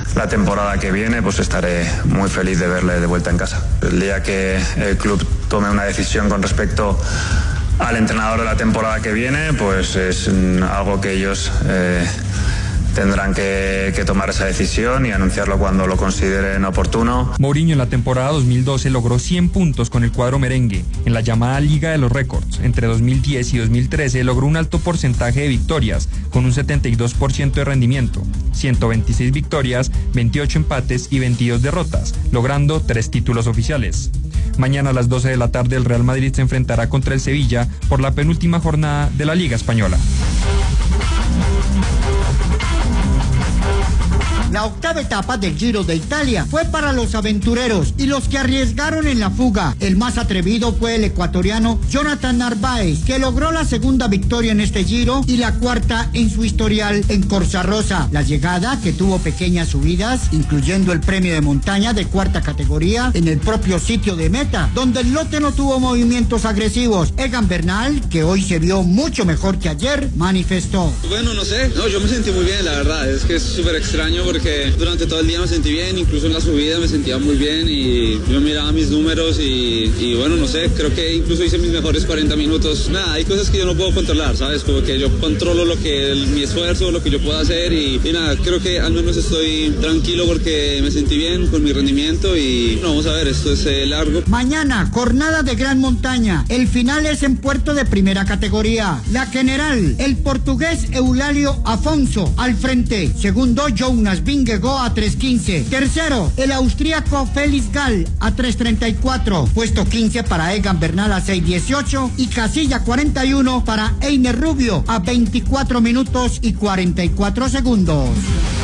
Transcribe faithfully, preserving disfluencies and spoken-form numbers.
la temporada que viene, pues estaré muy feliz de verle de vuelta en casa. El día que el club tome una decisión con respecto al entrenador de la temporada que viene, pues es algo que ellos eh, tendrán que, que tomar esa decisión y anunciarlo cuando lo consideren oportuno. Mourinho en la temporada dos mil doce logró cien puntos con el cuadro merengue en la llamada Liga de los Récords. Entre dos mil diez y dos mil trece logró un alto porcentaje de victorias con un setenta y dos por ciento de rendimiento, ciento veintiséis victorias, veintiocho empates y veintidós derrotas, logrando tres títulos oficiales. Mañana a las doce de la tarde el Real Madrid se enfrentará contra el Sevilla por la penúltima jornada de la Liga Española. La octava etapa del Giro de Italia fue para los aventureros y los que arriesgaron en la fuga. El más atrevido fue el ecuatoriano Jonathan Narváez, que logró la segunda victoria en este Giro y la cuarta en su historial en Corsa Rosa. La llegada, que tuvo pequeñas subidas, incluyendo el premio de montaña de cuarta categoría en el propio sitio de meta, donde el lote no tuvo movimientos agresivos. Egan Bernal, que hoy se vio mucho mejor que ayer, manifestó. Bueno, no sé, no, yo me sentí muy bien, la verdad, es que es súper extraño porque que durante todo el día me sentí bien, incluso en la subida me sentía muy bien y yo miraba mis números y, y bueno, no sé, creo que incluso hice mis mejores cuarenta minutos. Nada, hay cosas que yo no puedo controlar, ¿sabes? Como que yo controlo lo que el, mi esfuerzo, lo que yo puedo hacer y, y nada, creo que al menos estoy tranquilo porque me sentí bien con mi rendimiento y no, vamos a ver, esto es eh, largo. Mañana, jornada de gran montaña, el final es en Puerto de primera categoría. La general, el portugués Eulalio Afonso al frente, segundo Jonas Vingegaard a tres quince. Tercero, el austríaco Félix Gall a tres treinta y cuatro. Puesto quince para Egan Bernal a seis dieciocho y casilla cuarenta y uno para Einer Rubio a veinticuatro minutos y cuarenta y cuatro segundos.